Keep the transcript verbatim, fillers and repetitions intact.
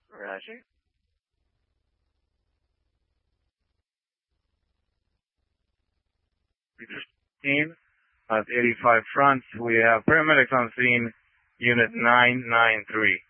Roger. Team at eighty-five front. We have paramedics on scene, unit nine nine three.